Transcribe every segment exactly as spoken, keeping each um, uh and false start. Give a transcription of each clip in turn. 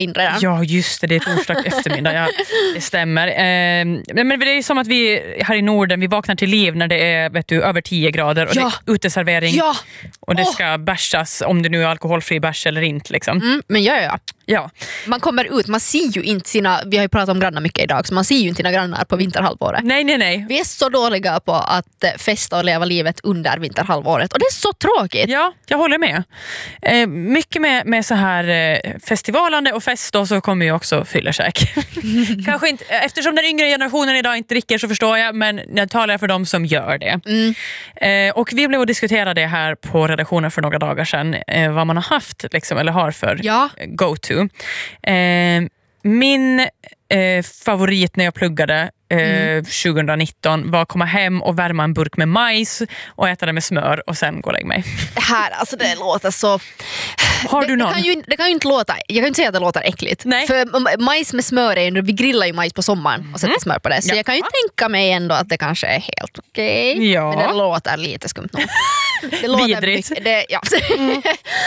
in redan. Ja, just det, det är torsdag eftermiddag, ja, det stämmer. Eh, men det är som att vi här i Norden, vi vaknar till liv när det är, vet du, över tio grader och ja. det är uteservering ja. och det oh. ska bärsas, om det nu är alkoholfri bärs eller inte liksom. Mm, men ja, ja. Ja. Man kommer ut, man ser ju inte sina, vi har ju pratat om grannar mycket idag, så man ser ju inte sina grannar på vinterhalvåret. Nej, nej, nej. Vi är så dåliga på att festa och leva livet under vinterhalvåret och det är så tråkigt. Ja, jag håller med. Eh, mycket med, med så här eh, festivalande och fest då, så kommer ju också fyllersäk. Kanske inte, eftersom den yngre generationen idag inte dricker så förstår jag, men jag talar för dem som gör det. Mm. Eh, och vi blev och diskuterade det här på redaktionen för några dagar sedan, eh, vad man har haft liksom, eller har för ja. go-to. Eh, min eh, favorit när jag pluggade eh, mm. tjugonitton var att komma hem och värma en burk med majs och äta det med smör och sen gå och lägga mig. Det här, alltså det låter så... Har du det, någon? Det kan, ju, det kan ju inte låta, jag kan ju inte säga att det låter äckligt. Nej. För majs med smör är ju, vi grillar ju majs på sommaren och sätter mm. smör på det. Så ja. jag kan ju tänka mig ändå att det kanske är helt okej. Okay. Ja. Men det låter lite skumt nog. Det låter vidrigt. Mycket, det, ja. mm. uh,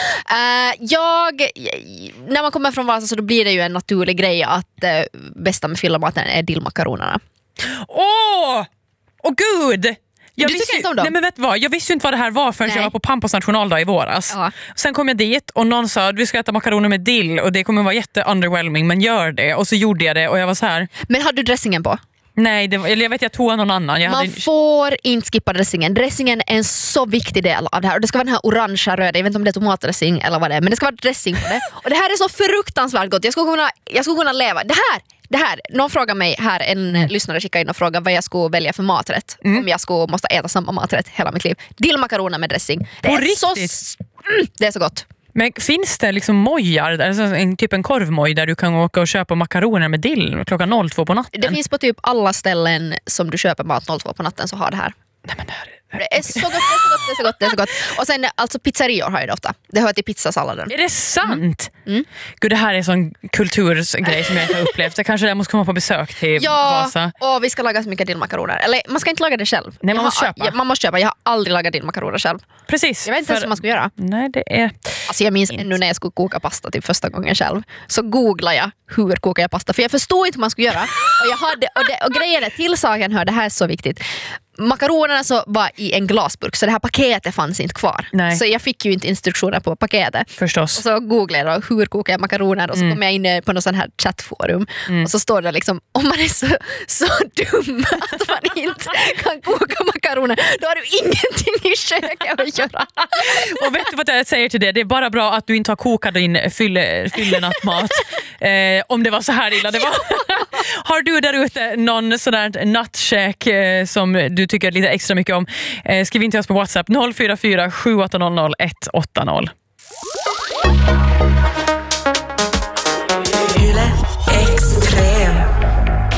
jag, när man kommer från Vasa så då blir det ju en naturlig grej att uh, bästa med fyllamaten är dillmakaronerna. Åh! Oh! Åh gud! Jag du visste, tycker inte om dem? Nej, men vet vad? Jag visste ju inte vad det här var förrän nej. jag var på Pampos nationaldag i våras. Ja. Sen kom jag dit och någon sa att vi ska äta makaroner med dill och det kommer vara jätte-underwhelming, men gör det. Och så gjorde jag det och jag var så här. Men hade du dressingen på? Nej, det var, eller jag vet jag tog någon annan. Jag Man hade... får inte skippa dressingen. Dressingen är en så viktig del av det här. Och det ska vara den här orangea röda. Jag vet inte om det är tomatdressing eller vad det är. Men det ska vara dressing på det. Och det här är så fruktansvärt gott. Jag skulle kunna, jag skulle kunna leva. Det här, det här. Någon frågar mig här, en mm. lyssnare skickade in och frågade vad jag skulle välja för maträtt. Mm. Om jag skulle måste äta samma maträtt hela mitt liv. Dillmakaroner med dressing. Det på är riktigt? Så, mm, det är så gott. Men finns det liksom mojar, alltså en, typ en korvmoj där du kan åka och köpa makaroner med dill klockan noll två på natten? Det finns på typ alla ställen som du köper mat noll två på natten så har det här. Nej, men det här, det här. Det är så gott, det är så gott, det är så gott, det är så gott. Och sen alltså pizzerior har ju det ofta. Det hör till pizzasalladen. Är det sant? Mm. Mm. Gud, det här är en sån kultursgrej som jag inte har upplevt. Jag kanske måste komma på besök till ja, Vasa. Ja, och vi ska laga så mycket dillmakaroner. Eller man ska inte laga det själv. Nej, man måste har, köpa. Jag, man måste köpa. Jag har aldrig lagat dillmakaroner själv. Precis. Jag vet inte ens vad man ska göra. Nej, det är... Alltså jag minns ännu när jag skulle koka pasta till första gången själv. Så googlade jag hur kokar jag pasta. För jag förstod inte vad man skulle göra. Och, jag hade, och, det, och grejen är till saken hör, det här är så viktigt. Makaronerna så var i en glasburk så det här paketet fanns inte kvar. Nej. Så jag fick ju inte instruktioner på paketet. Förstås. Och så googlade jag då, hur kokar jag makaroner och så mm. kom jag in på någon sån här chattforum mm. och så står det liksom om man är så, så dum att man inte kan koka makaroner då har du ingenting i köket att göra. Och vet du vad jag säger till det? Det är bara bra att du inte har kokat din fylle, fyllenattmat eh, om det var så här illa det var. Har du där ute någon sån där nattkäk eh, som du tycker lite extra mycket om? Eh, skriv in till oss på WhatsApp noll fyra fyra sju åtta noll noll ett åtta noll.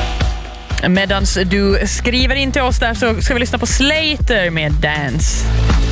Medans du skriver in till oss där så ska vi lyssna på Slater med Dance.